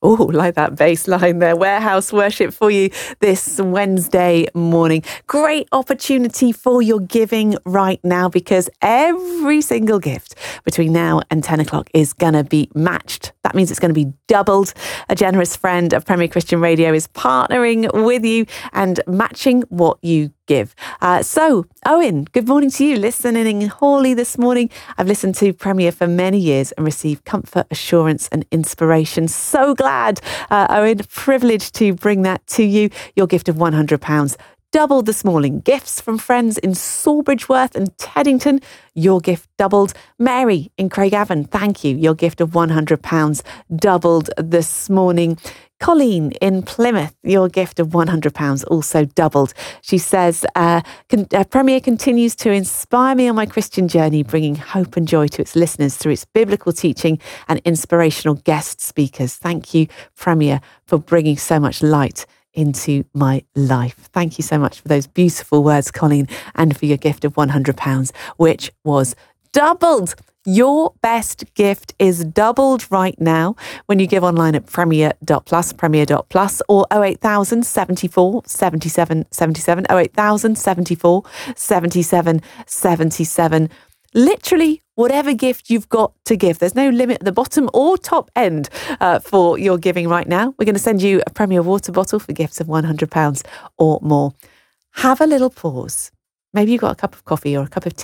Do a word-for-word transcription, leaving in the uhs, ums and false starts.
Oh, like that bass line there. Warehouse Worship for you this Wednesday morning. Great opportunity for your giving right now, because every single gift between now and ten o'clock is going to be matched. That means it's going to be doubled. A generous friend of Premier Christian Radio is partnering with you and matching what you give. Uh, so, Owen, good morning to you. Listening in Hawley this morning. I've listened to Premier for many years and received comfort, assurance and inspiration. So glad, uh, Owen, privileged to bring that to you. Your gift of one hundred pounds. Doubled this morning. Gifts from friends in Sawbridgeworth and Teddington. Your gift doubled. Mary in Craigavon, thank you. Your gift of one hundred pounds doubled this morning. Colleen in Plymouth, your gift of one hundred pounds also doubled. She says, uh, con- uh, Premier continues to inspire me on my Christian journey, bringing hope and joy to its listeners through its biblical teaching and inspirational guest speakers. Thank you, Premier, for bringing so much light into my life. Thank you so much for those beautiful words, Colleen, and for your gift of one hundred pounds, which was doubled. Your best gift is doubled right now when you give online at premier dot plus, premier dot plus, or oh eight thousand seventy-four seventy-seven seventy-seven, oh eight thousand seventy-four seventy-seven seventy-seven. Literally whatever gift you've got to give. There's no limit at the bottom or top end uh, for your giving right now. We're going to send you a Premier water bottle for gifts of one hundred pounds or more. Have a little pause. Maybe you've got a cup of coffee or a cup of tea